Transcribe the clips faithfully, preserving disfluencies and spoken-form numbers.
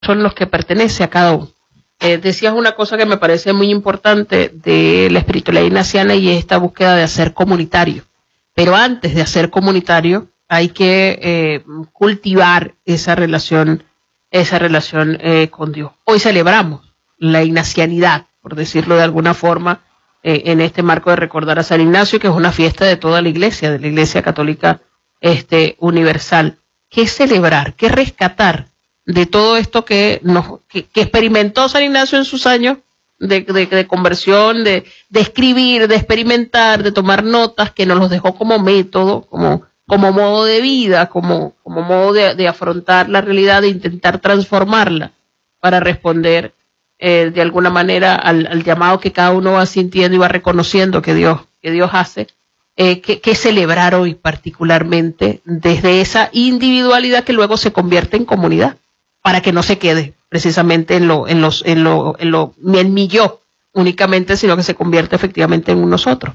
son los que pertenece a cada uno. Eh, decías una cosa que me parece muy importante de la espiritualidad ignaciana y es esta búsqueda de hacer comunitario. Pero antes de hacer comunitario hay que eh, cultivar esa relación, esa relación eh, con Dios. Hoy celebramos la ignacianidad, por decirlo de alguna forma, eh, en este marco de recordar a San Ignacio, que es una fiesta de toda la Iglesia, de la Iglesia Católica este, universal. ¿Qué celebrar? ¿Qué rescatar de todo esto que, nos, que, que experimentó San Ignacio en sus años de, de, de conversión, de, de escribir, de experimentar, de tomar notas, que nos los dejó como método, como, como modo de vida, como, como modo de, de afrontar la realidad, de intentar transformarla para responder eh, de alguna manera al, al llamado que cada uno va sintiendo y va reconociendo que Dios, que Dios hace? Eh, que, que celebrar hoy particularmente desde esa individualidad que luego se convierte en comunidad, para que no se quede precisamente en lo, en los, en lo, en lo, en mi yo únicamente, sino que se convierte efectivamente en un nosotros.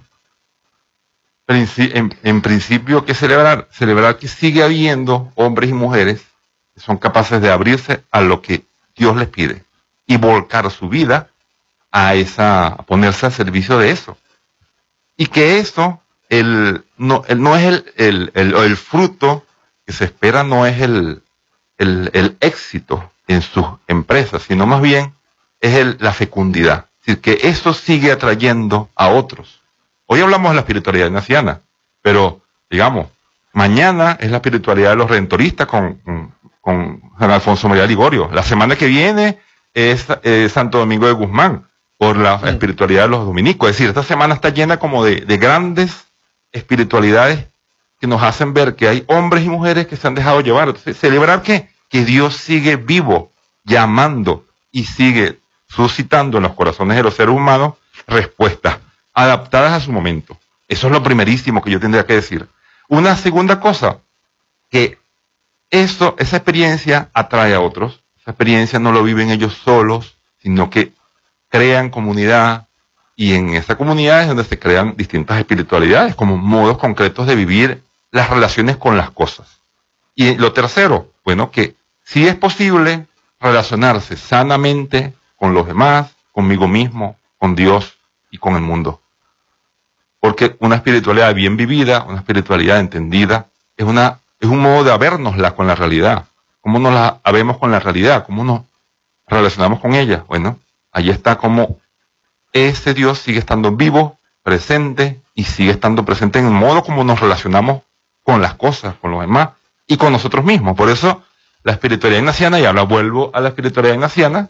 En, en principio, ¿qué celebrar? Celebrar que sigue habiendo hombres y mujeres que son capaces de abrirse a lo que Dios les pide y volcar su vida a esa, a ponerse al servicio de eso. Y que eso, el, no, el, no es el, el, el, el fruto que se espera, no es el, el, el éxito en sus empresas, sino más bien es el, la fecundidad. Es decir, que eso sigue atrayendo a otros. Hoy hablamos de la espiritualidad ignaciana, pero, digamos, mañana es la espiritualidad de los redentoristas con, con, con San Alfonso María Ligorio. La semana que viene es eh, Santo Domingo de Guzmán, por la sí. espiritualidad de los dominicos. Es decir, esta semana está llena como de, de grandes espiritualidades que nos hacen ver que hay hombres y mujeres que se han dejado llevar. Entonces, celebrar que, que Dios sigue vivo, llamando y sigue suscitando en los corazones de los seres humanos respuestas adaptadas a su momento. Eso es lo primerísimo que yo tendría que decir. Una segunda cosa, que eso, esa experiencia atrae a otros. Esa experiencia no lo viven ellos solos, sino que crean comunidad, y en esa comunidad es donde se crean distintas espiritualidades, como modos concretos de vivir las relaciones con las cosas. Y lo tercero, bueno, que sí es posible relacionarse sanamente con los demás, conmigo mismo, con Dios y con el mundo. Porque una espiritualidad bien vivida, una espiritualidad entendida, es, una, es un modo de habernosla con la realidad. ¿Cómo nos la habemos con la realidad? ¿Cómo nos relacionamos con ella? Bueno, ahí está como ese Dios sigue estando vivo, presente, y sigue estando presente en el modo como nos relacionamos con las cosas, con los demás y con nosotros mismos. Por eso la espiritualidad ignaciana, y ahora vuelvo a la espiritualidad ignaciana,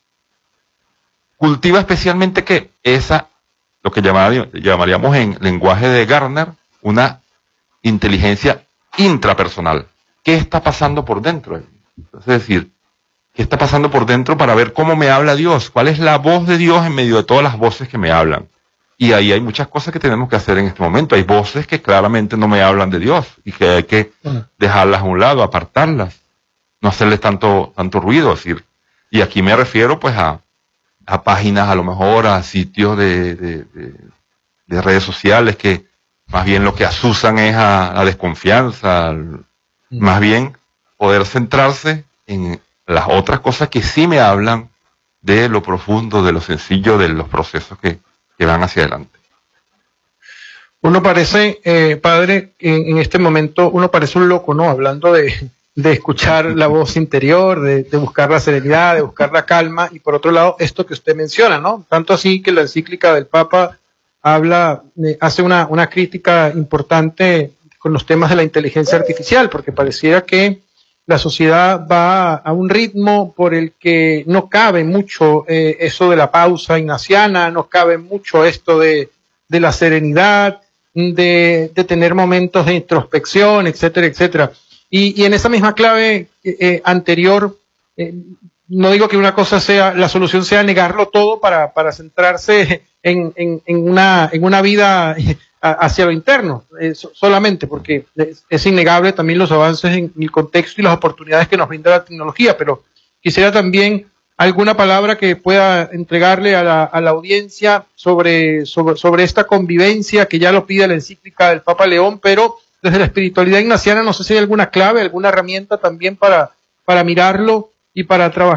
cultiva especialmente que esa, lo que llamaríamos en lenguaje de Gardner, una inteligencia intrapersonal. ¿Qué está pasando por dentro? Es decir, ¿qué está pasando por dentro para ver cómo me habla Dios? ¿Cuál es la voz de Dios en medio de todas las voces que me hablan? Y ahí hay muchas cosas que tenemos que hacer en este momento. Hay voces que claramente no me hablan de Dios y que hay que dejarlas a un lado, apartarlas, no hacerles tanto, tanto ruido. Es decir, y aquí me refiero pues a, a páginas, a lo mejor a sitios de, de, de, de redes sociales que más bien lo que asusan es a la desconfianza, al, más bien poder centrarse en las otras cosas que sí me hablan de lo profundo, de lo sencillo, de los procesos que, que van hacia adelante. Uno parece, eh, padre, en, en este momento, uno parece un loco, ¿no? Hablando de, de escuchar la voz interior, de, de buscar la serenidad, de buscar la calma, y por otro lado, esto que usted menciona, ¿no? Tanto así que la encíclica del Papa habla, eh, hace una, una crítica importante con los temas de la inteligencia artificial, porque pareciera que la sociedad va a un ritmo por el que no cabe mucho eh, eso de la pausa ignaciana, no cabe mucho esto de, de la serenidad, de, de tener momentos de introspección, etcétera, etcétera. Y, y en esa misma clave eh, anterior, eh, no digo que una cosa sea, la solución sea negarlo todo para, para centrarse en, en, en, una, en una vida hacia lo interno, eh, solamente, porque es, es innegable también los avances en el contexto y las oportunidades que nos brinda la tecnología, pero quisiera también alguna palabra que pueda entregarle a la, a la audiencia sobre, sobre, sobre esta convivencia que ya lo pide la encíclica del Papa León, pero desde la espiritualidad ignaciana no sé si hay alguna clave, alguna herramienta también para, para mirarlo y para trabajar